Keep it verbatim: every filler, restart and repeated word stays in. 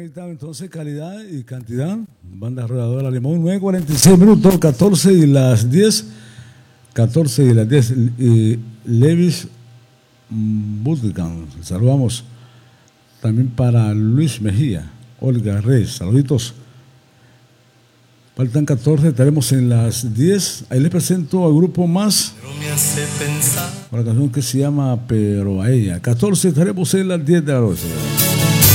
ahí está entonces calidad y cantidad. Banda Arrolladora Limón, nueve cuarenta y seis minutos, catorce y las diez. catorce y las diez. Y Levis Budgan, saludamos. También para Luis Mejía, Olga Reyes, saluditos. Faltan catorce, estaremos en las diez. Ahí les presento al grupo Más. Una canción que se llama Pero a ella. catorce, estaremos en las diez de la noche.